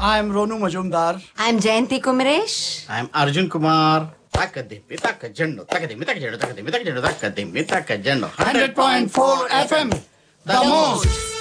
I am Ronu Majumdar. I am Jayanti Kumaresh. I am Arjun Kumar. Takadimi takajendo, takadimi takajendo, takadimi takajendo, takadimi takajendo. 100.4 FM, the most